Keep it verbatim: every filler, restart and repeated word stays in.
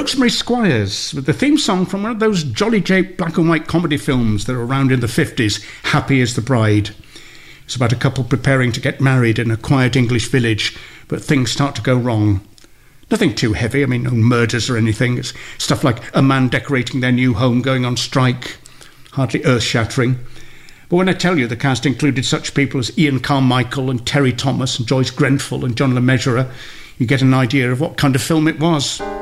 Rosemary Squires, with the theme song from one of those Jolly Jape black and white comedy films that were around in the fifties, Happy as the Bride. It's about a couple preparing to get married in a quiet English village, but things start to go wrong. Nothing too heavy, I mean, no murders or anything. It's stuff like a man decorating their new home going on strike. Hardly earth-shattering. But when I tell you the cast included such people as Ian Carmichael and Terry Thomas and Joyce Grenfell and John Le Mesurier, you get an idea of what kind of film it was.